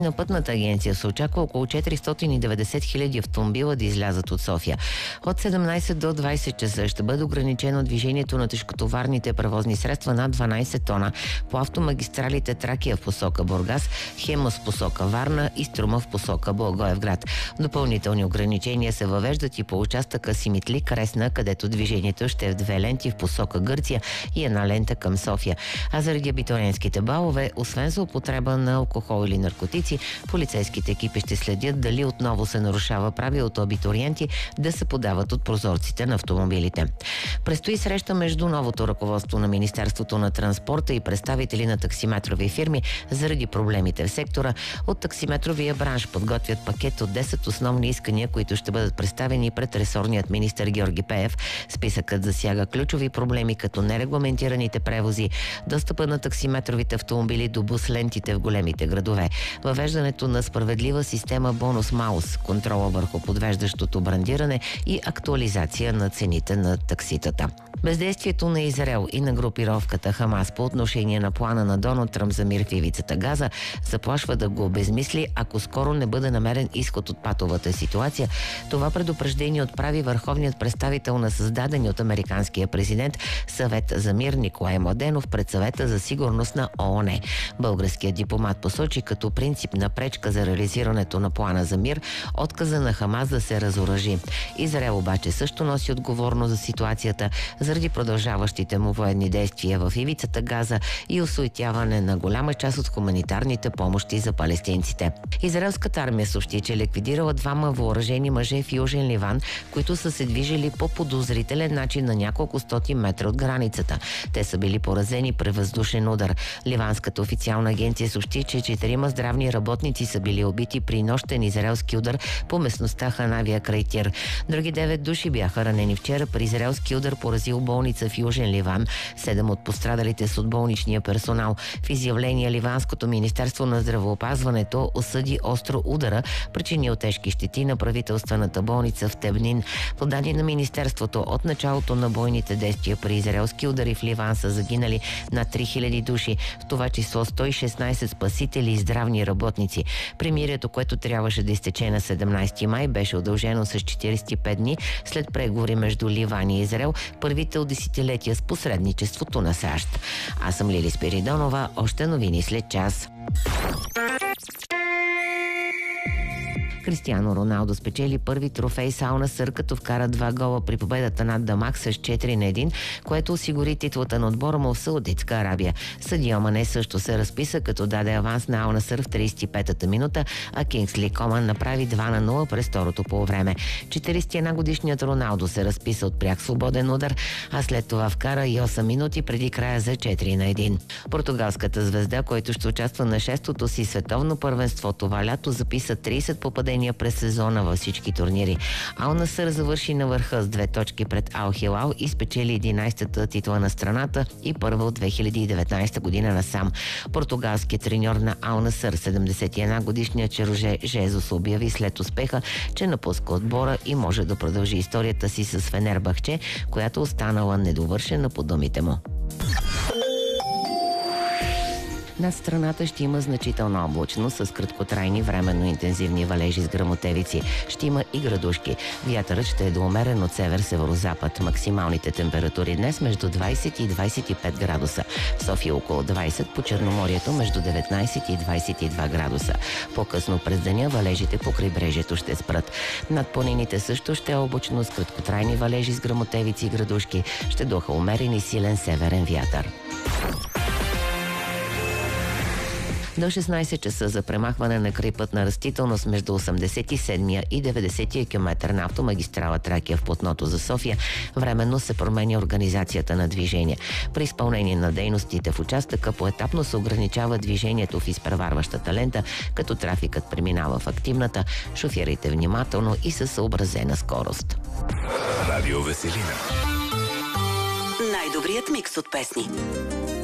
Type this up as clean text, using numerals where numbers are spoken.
На пътната агенция се очаква около 490 хиляди автомобила да излязат от София. От 17 до 20 часа ще бъде ограничено движението на тежкотоварните превозни средства над 12 тона по автомагистралите Тракия в посока Бургас, Хемус в посока Варна и Струма в посока Благоевград. Допълнителни ограничения се въвеждат и по участъка Симитли-Кресна, където движението ще е в две ленти в посока Гърция и една лента към София. А заради абитуриентските балове, освен за употреба на алкохол или наркотици, полицейските екипи ще следят дали отново се нарушава правилото абитуриенти да се подават от прозорците на автомобилите. Предстои среща между новото ръководство на Министерството на транспорта и представители на таксиметрови фирми заради проблемите в сектора. От таксиметровия бранш подготвят пакет от 10 основни искания, които ще бъдат представени пред ресорният министър Георги Пеев. Списъкът засяга ключови проблеми като нерегламентираните превози, достъпа на таксиметровите автомобили до бус-лентите в големите градове, въвеждането на справедлива система бонус-маус, контрола върху подвеждащото брандиране и актуализация на цените на такситата. Бездействието на Израел и на групировката Хамас по отношение на плана на Доналд Тръмп за мир в ивицата Газа заплашва да го обезмисли, ако скоро не бъде намерен изход от патовата ситуация. Това предупреждение отправи върховният представител на създаден от американския президент Съвет за мир Николай Младенов пред Съвета за сигурност на ООН. Българският дипломат посочи като принципна пречка за реализирането на плана за мир отказа на Хамас да се разоръжи. Израел обаче също носи отговорност за ситуацията заради продължаващите му военни действия в ивицата Газа и осуетяване на голяма част от хуманитарните помощи за палестинците. Израелската армия съобщи, че ликвидирала двама въоръжени мъже в Южен Ливан, които са се движили по подозрителен начин на няколко стоти метра от границата. Те са били поразени при въздушен удар. Ливанската официална агенция съобщи, че 4 здравни работници са били убити при нощен израелски удар по местността Ханавия край Тир. Други 9 души бяха ранени вчера при израелски удар, поразил болница в Южен Ливан. 7 от пострадалите с от болничния персонал. В изявление Ливанското министерство на здравеопазването осъди остро удара, причинил тежки щети на правителствената болница в Тебнин. По данни на министерството, от началото на бойните действия при израелски удари в Ливан са загинали над 3000 души, в това число 116 спасители и здравни работници. Примирието, което трябваше да изтече на 17 май, беше удължено с 45 дни след преговори между Ливан и Израел, първите от десетилетия с посредничеството на САЩ. Аз съм Лили Спиридонова, още новини след час. Кристиано Роналдо спечели първи трофей с Ал Насър, като вкара 2 гола при победата над Дамак с 4-1, което осигури титлата на отбора му в Саудитска Арабия. Съдия Мане също се разписа, като даде аванс на Ал Насър в 35-та минута, а Кингсли Коман направи 2-0 през второто полувреме. 41-годишният Роналдо се разписа от пряк свободен удар, а след това вкара и 8 минути преди края за 4-1. Португалската звезда, който ще участва на 6-то си световно първенство това лято, записа 30 попадения през сезона във всички турнири. Ал Насър завърши на върха с 2 точки пред Ал Хилал и спечели 11-та титла на страната и първа от 2019 година насам. Португалският треньор на Ал Насър, 71-годишният Чероже Жезус, обяви след успеха, че напуска отбора и може да продължи историята си с Фенербахче, която останала недовършена по думите му. Над страната ще има значителна облачност с краткотрайни временно интензивни валежи с гръмотевици. Ще има и градушки. Вятърът ще е до умерен от север-северозапад. Максималните температури днес между 20 и 25 градуса. В София около 20, по Черноморието между 19 и 22 градуса. По-късно през деня валежите по крайбрежието ще спрат. Над планините също ще е облачно с краткотрайни валежи с гръмотевици и градушки. Ще духа умерен и силен северен вятър. До 16 часа за премахване на крайпътна растителност между 87-я и 90-я километър на автомагистрала Тракия в платното за София временно се променя организацията на движение. При изпълнение на дейностите в участъка поетапно се ограничава движението в изпреварващата лента, като трафикът преминава в активната. Шофирайте внимателно и със съобразена скорост. Радио Веселина. Най-добрият микс от песни.